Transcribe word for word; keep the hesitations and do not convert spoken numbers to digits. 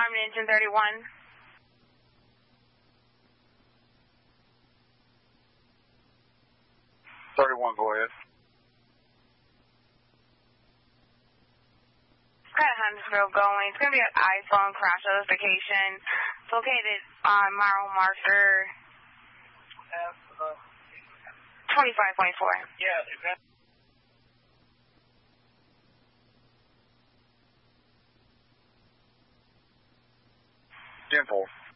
Garmin engine thirty-one. thirty-one, go ahead. Got Huntsville going. It's going to be an iPhone crash notification. It's located on mile marker twenty-five point four. Yeah, ten four.